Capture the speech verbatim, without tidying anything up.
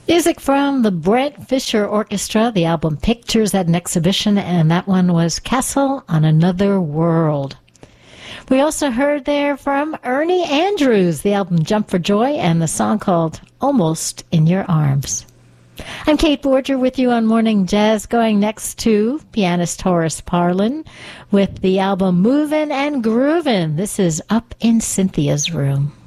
Music from the Brent Fisher Orchestra, the album Pictures at an Exhibition, and that one was Castle on Another World. We also heard there from Ernie Andrews, the album Jump for Joy, and the song called Almost in Your Arms. I'm Kate Borger with you on Morning Jazz, going next to pianist Horace Parlan with the album Movin' and Groovin'. This is Up in Cynthia's Room.